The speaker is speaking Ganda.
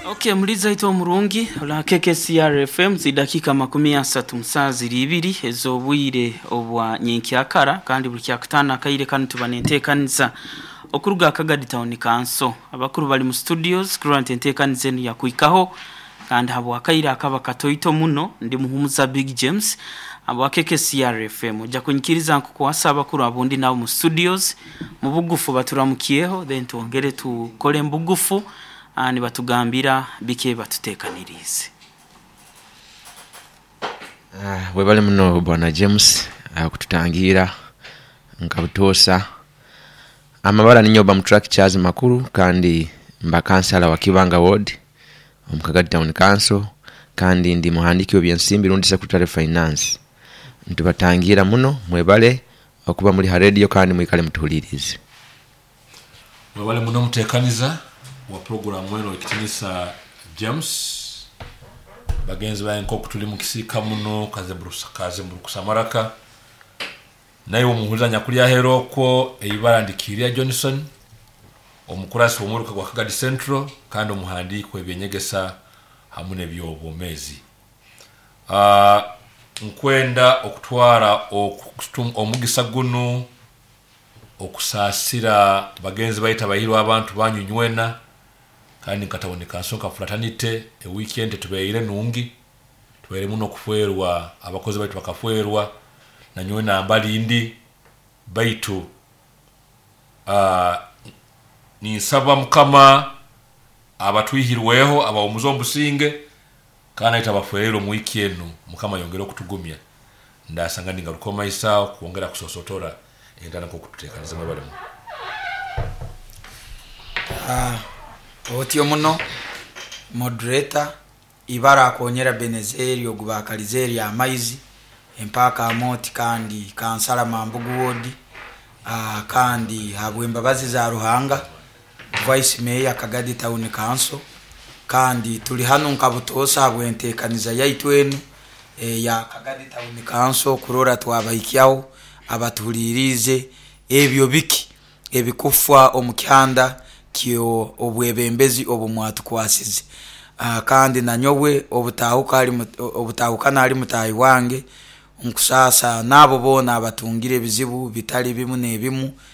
Okay, mliza ito murungi la KKCR FM zidakika 30 musazi libiri ezobwire obwa nyenkyakara kandi buli kyakutana akaire kandi tubanentekanisa okuruga akagadi town kanso abakuru bali mu studios current entekanise ya kuikaho kandi habo akaire akaba katoito muno ndi muhumuza Big James abo KKCR FM ujya kunyikiriza nkukwasa abakuru abundi nabo mu studios mu bugufu baturamukiyeho then tuongere tukole mbugufu ani batugambira bike batutekanirize. Webale muno bwana James kututangira nkabutosa amabara ninyoba mu track charge makuru kandi mba kansala wa Kibanga Ward omukagadi town council kandi ndi muhandiki obyensimbi rundi secretary finance ntubatangira muno mwebale okuba muri ha radio kandi mwikale mutulirize. Webale muno mutekaniza wa program weno ikitinisa James bagenzi bayenko kutuli mu kisika muno kaze Samaraka nayo umuhuza nyakuri ya hero ko eibarandikiriya Johnson omukurasi womuruka kwa Kagadi Central kandi umuhandiko ebyenyegesa hamune byobomezi nkwenda okutwara omugisa guno okusasira bagenzi bayita bahirwa abantu banyunywena kandi kataboneka nsoka fraternite weekend tubeire nungi tubeire muno kufwerwa abakozi baitu bakafwerwa na nywena ambali indi baitu ni saba mukama abatwihirweho aba omuzombu singe kana itabafwerero mu weekend mukama yongero kutugumya ndasanga ningaruko maisa kuongera kusosotora endana ko kututekaniza mabalimu Otio muno moderator ibara akonyera Benezeri ogubakalizeri amaizi empaka amoti kandi kansala mambugu wodi kandi habwemba bazi za Ruhanga vice mayor Kagadi town council kandi tuli hano nkabutosa habwentekaniza yaitwenu ya Kagadi town council kurora twabahikiyaho abatulirize ebyo biki ebikufwa omukyanda kiyo obwebembezi obumwatu kwasize kandi nanyowe obutahukana ali mutayi wange nkusasa nabo bona abatungire bizibu bitali bimu nebimu